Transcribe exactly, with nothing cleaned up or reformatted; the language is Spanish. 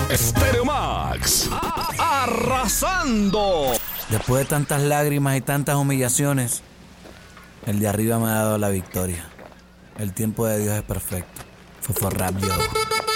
Stereo Max, a- arrasando. Después de tantas lágrimas y tantas humillaciones, el de arriba me ha dado la victoria. El tiempo de Dios es perfecto. Fofo Rap Yo.